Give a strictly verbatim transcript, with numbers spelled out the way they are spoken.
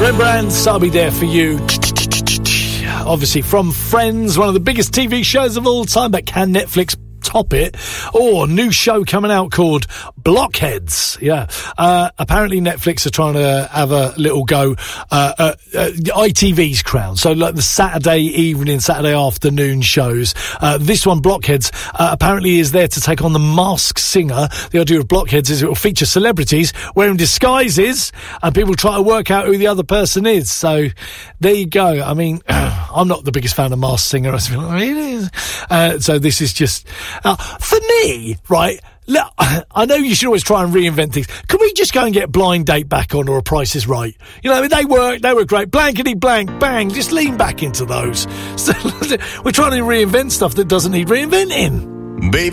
Rembrandts, I'll be there for you. Obviously from Friends, one of the biggest T V shows of all time, but can Netflix top it? Or new show coming out called Blockheads. Yeah. Uh, apparently Netflix are trying to have a little go uh, uh, uh, I T V's crown. So like the Saturday evening, Saturday afternoon shows. Uh, this one, Blockheads, uh, apparently is there to take on The Masked Singer. The idea of Blockheads is it will feature celebrities wearing disguises and people try to work out who the other person is. So there you go. I mean, I'm not the biggest fan of Masked Singer. I feel like, really? Uh, so this is just... Uh, for me, right, look, I know you should always try and reinvent things. Can we just go and get Blind Date back on, or A Price is Right? You know, I mean, they work, they were great. Blankety blank, bang, just lean back into those. So, we're trying to reinvent stuff that doesn't need reinventing. Baby.